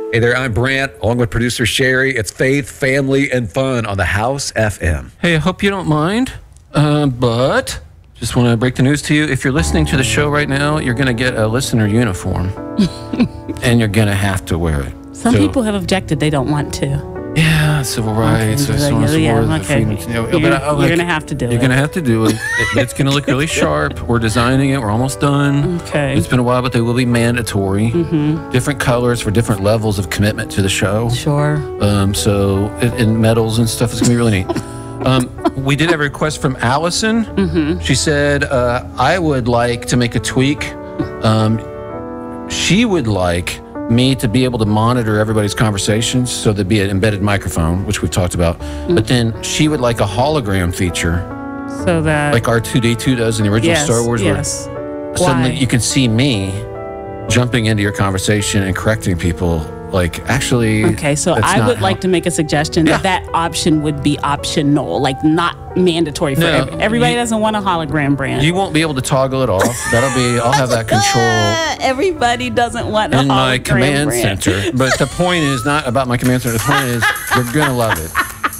Hey there, I'm Brant, along with producer Sherry. It's Faith, Family, and Fun on the House FM. Hey, I hope you don't mind, but just want to break the news to you. If you're listening to the show right now, you're going to get a listener uniform, and you're going to have to wear it. Some people have objected they don't want to. Yeah, civil rights. Okay, So on and so forth, okay. freedoms, You're going to have to do it. You're going to have to do it. It's going to look really sharp. We're designing it. We're almost done. Okay. It's been a while, but they will be mandatory. Different colors for different levels of commitment to the show. Sure. So in medals and stuff, it's going to be really neat. We did have a request from Allison. She said, I would like to make a tweak. She would like me to be able to monitor everybody's conversations, so there'd be an embedded microphone, which we've talked about. But then she would like a hologram feature, So that... like R2-D2 does in the original Star Wars, where suddenly you can see me jumping into your conversation and correcting people. Like, actually, Okay, so I would like to make a suggestion that option would be optional, like not mandatory for everybody. Doesn't want a hologram brand. You won't be able to toggle it off. I'll have that control. Everybody doesn't want a in hologram my command brand. center. But the point is not about my command center. The point is you're going to love it.